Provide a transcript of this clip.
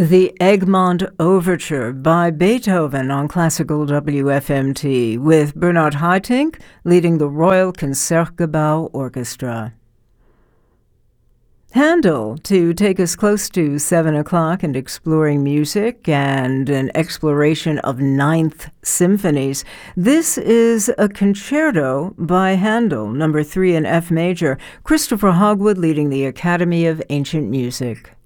The Egmont Overture by Beethoven on Classical WFMT, with Bernard Haitink leading the Royal Concertgebouw Orchestra. Handel, to take us close to 7 o'clock and exploring music and an exploration of Ninth Symphonies. This is a concerto by Handel, number 3 in F major, Christopher Hogwood leading the Academy of Ancient Music.